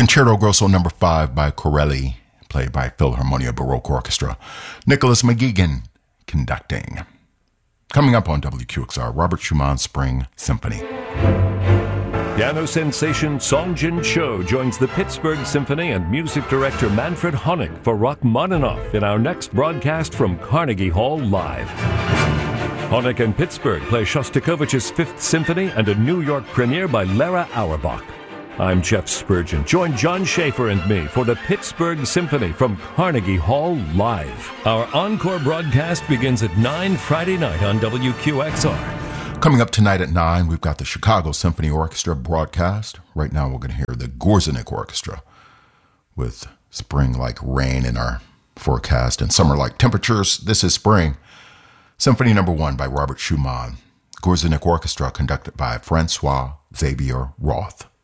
Concerto Grosso No. 5 by Corelli, played by Philharmonia Baroque Orchestra. Nicholas McGuigan conducting. Coming up on WQXR, Robert Schumann Spring Symphony. Piano sensation Song Jin Cho joins the Pittsburgh Symphony and music director Manfred Honeck for Rachmaninoff in our next broadcast from Carnegie Hall Live. Honeck and Pittsburgh play Shostakovich's Fifth Symphony and a New York premiere by Lara Auerbach. I'm Jeff Spurgeon. Join John Schaefer and me for the Pittsburgh Symphony from Carnegie Hall Live. Our encore broadcast begins at 9 Friday night on WQXR. Coming up tonight at 9, we've got the Chicago Symphony Orchestra broadcast. Right now we're going to hear the Gorzenik Orchestra with spring-like rain in our forecast and summer-like temperatures. This is Spring. Symphony No. 1 by Robert Schumann. Gorzenik Orchestra conducted by Francois Xavier Roth.